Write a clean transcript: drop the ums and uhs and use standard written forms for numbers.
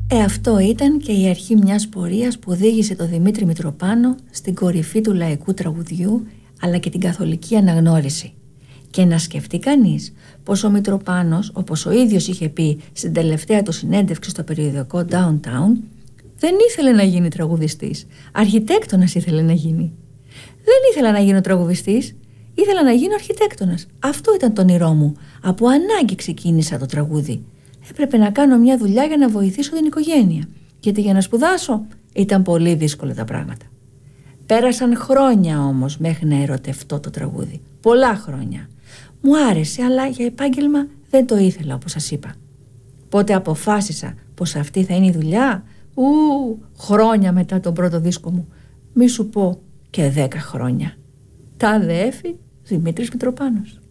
Αυτό ήταν και η αρχή μιας πορείας που οδήγησε τον Δημήτρη Μητροπάνο στην κορυφή του λαϊκού τραγουδιού, αλλά και την καθολική αναγνώριση. Και να σκεφτεί κανείς πως ο Μητροπάνος, όπως ο ίδιος είχε πει στην τελευταία του συνέντευξη στο περιοδικό Downtown, δεν ήθελε να γίνει τραγουδιστής, αρχιτέκτονας ήθελε να γίνει. Δεν ήθελα να γίνω τραγουδιστής, ήθελα να γίνω αρχιτέκτονας. Αυτό ήταν το όνειρό μου. Από ανάγκη ξεκίνησα το τραγούδι. Έπρεπε να κάνω μια δουλειά για να βοηθήσω την οικογένεια. Γιατί για να σπουδάσω ήταν πολύ δύσκολα τα πράγματα. Πέρασαν χρόνια όμως μέχρι να ερωτευτώ το τραγούδι. Πολλά χρόνια. Μου άρεσε, αλλά για επάγγελμα δεν το ήθελα, όπως σας είπα. Πότε αποφάσισα πως αυτή θα είναι η δουλειά? Χρόνια μετά τον πρώτο δίσκο μου. Μη σου πω και 10 χρόνια. Τάδε έφη Δημήτρης Μητροπάνος.